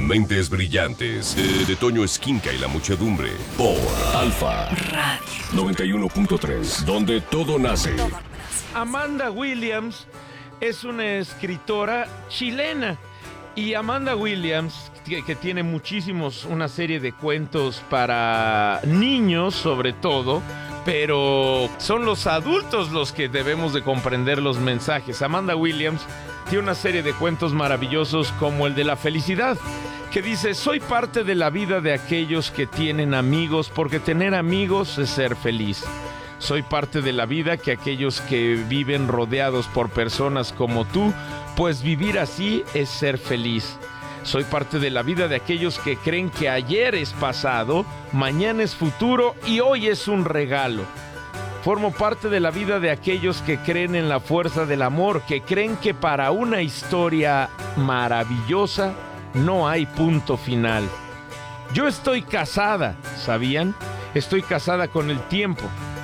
Mentes Brillantes, de Toño Esquinca y la Muchedumbre, por Alfa Radio 91.3, donde todo nace. Amanda Williams es una escritora chilena. Y Amanda Williams, que tiene una serie de cuentos para niños sobre todo, pero son los adultos los que debemos de comprender los mensajes. Amanda Williams tiene una serie de cuentos maravillosos como el de la felicidad, que dice: soy parte de la vida de aquellos que tienen amigos, porque tener amigos es ser feliz. Soy parte de la vida que aquellos que viven rodeados por personas como tú, pues vivir así es ser feliz. Soy parte de la vida de aquellos que creen que ayer es pasado, mañana es futuro y hoy es un regalo. Formo parte de la vida de aquellos que creen en la fuerza del amor, que creen que para una historia maravillosa no hay punto final. Yo estoy casada, ¿sabían? Estoy casada con el tiempo.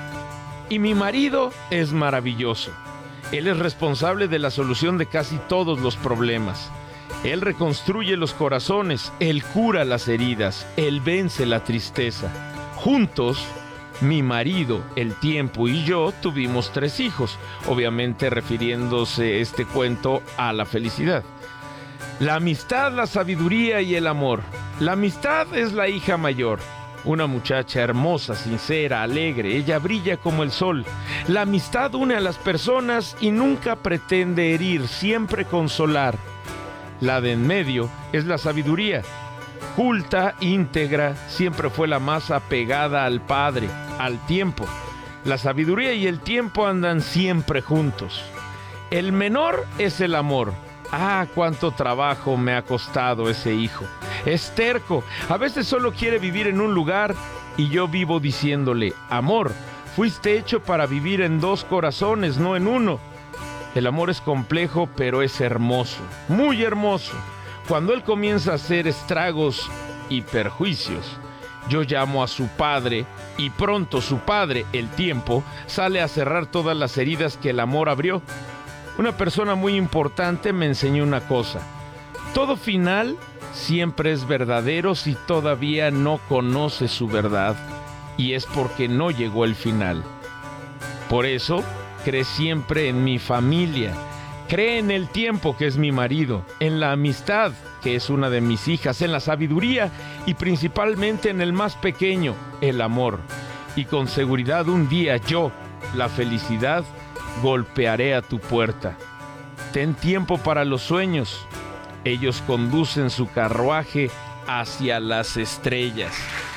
Y mi marido es maravilloso. Él es responsable de la solución de casi todos los problemas. Él reconstruye los corazones, él cura las heridas, él vence la tristeza. Juntos, mi marido, el tiempo y yo tuvimos 3 hijos, obviamente refiriéndose este cuento a la felicidad. La amistad, la sabiduría y el amor. La amistad es la hija mayor. Una muchacha hermosa, sincera, alegre, ella brilla como el sol. La amistad une a las personas y nunca pretende herir, siempre consolar. La de en medio es la sabiduría. Culta, íntegra, siempre fue la más apegada al Padre, al tiempo. La sabiduría y el tiempo andan siempre juntos. El menor es el amor. Ah, cuánto trabajo me ha costado ese hijo. Es terco, a veces solo quiere vivir en un lugar y yo vivo diciéndole: amor, fuiste hecho para vivir en 2 corazones, no en uno. El amor es complejo, pero es hermoso, muy hermoso. Cuando él comienza a hacer estragos y perjuicios, yo llamo a su padre y pronto su padre, el tiempo, sale a cerrar todas las heridas que el amor abrió. Una persona muy importante me enseñó una cosa: todo final siempre es verdadero si todavía no conoce su verdad, y es porque no llegó el final. Por eso, cree siempre en mi familia, cree en el tiempo, que es mi marido, en la amistad, que es una de mis hijas, en la sabiduría y principalmente en el más pequeño, el amor. Y con seguridad un día yo, la felicidad, golpearé a tu puerta. Ten tiempo para los sueños. Ellos conducen su carruaje hacia las estrellas.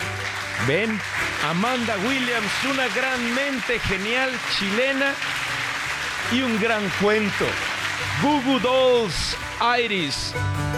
¿Ven? Amanda Williams, una gran mente genial chilena y un gran cuento. Goo Goo Dolls, Iris.